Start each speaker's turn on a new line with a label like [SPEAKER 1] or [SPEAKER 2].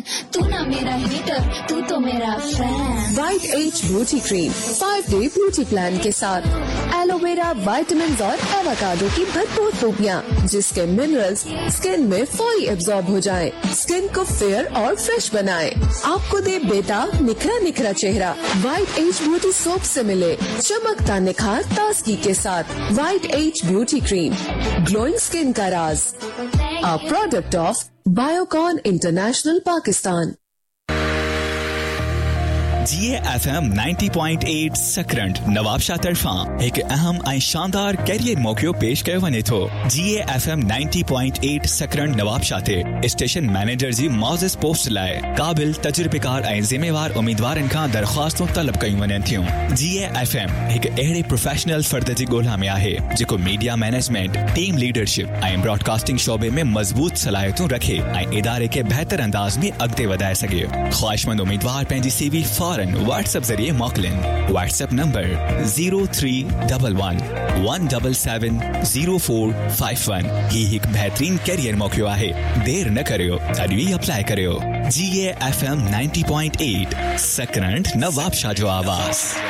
[SPEAKER 1] तू ना मेरा हीटर, तू तो मेरा fan.
[SPEAKER 2] White as beauty cream 5-day beauty plan के साथ एलोवेरा, विटामिन और एवोकाडो की भरपूर खूबियाँ, जिसके मिनरल्स स्किन में फौरी एब्जॉर्ब हो जाएं, स्किन को फेयर और फ्रेश बनाए, आपको दे बेताब निखरा निखरा चेहरा। वाइट एज ब्यूटी सोप से मिले चमकता निखार ताजगी के साथ। White as beauty cream, glowing skin का राज, a product of Biocon international Pakistan.
[SPEAKER 3] GAFM 90.8 सकरंट Nawabshah तरफा एक अहम ऐं शानदार कैरियर मौक़ो पेश कयो वञे थो। GAFM 90.8 सकरंट नवाबशाह ते स्टेशन मैनेजर जी मौज़िज़ पोस्ट लाइ क़ाबिल तजुर्बेकार ऐं ज़िम्मेवार उम्मीदवारनि खां दरख़्वास्तूं तलब कयूं वञनि थियूं। GAFM हिकु अहिड़े प्रोफेशनल फ़र्द जी ॻोल्हा में आहे जेको मीडिया मैनेजमेंट, टीम लीडरशिप ऐं ब्रॉडकास्टिंग शोबे में मज़बूत सलाहियतूं रखे ऐं इदारे खे बहितर अंदाज़ में अॻिते वधाए सघे। ख़्वाहिशमंद उम्मीदवार पंहिंजी CV व्हाट्सएप जरिए मोकलिन। WhatsApp number 0311177041। ही एक बेहतरीन कैरियर मौक़ो आहे। देर न करियो, अॼु अप्लाई करियो। GAFM 90.8 सकरंट नवाबशाह जो आवाज़।